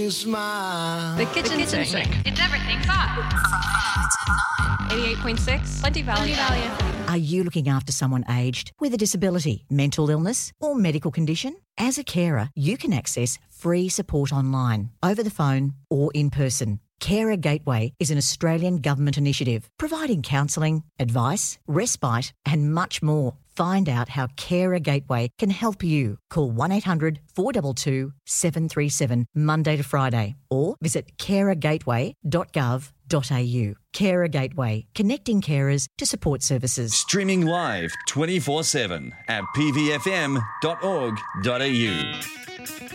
me smile. The kitchen sink. It's everything fun. 88.6 Plenty Valley. Are you looking after someone aged with a disability, mental illness or medical condition? As a carer, you can access free support online, over the phone or in person. Carer Gateway is an Australian government initiative providing counselling, advice, respite and much more. Find out how Carer Gateway can help you. Call 1-800-422-737 Monday to Friday or visit carergateway.gov.au. Carer Gateway, connecting carers to support services. Streaming live 24/7 at pvfm.org.au.